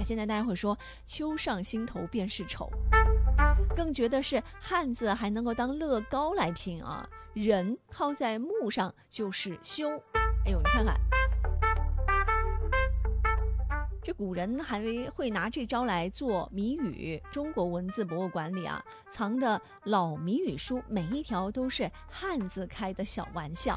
现在大家会说秋上心头便是丑，更觉得是汉字还能够当乐高来拼啊，人靠在木上就是修。哎呦，你看看这古人还会拿这招来做谜语。中国文字博物馆里啊，藏的老谜语书，每一条都是汉字开的小玩笑。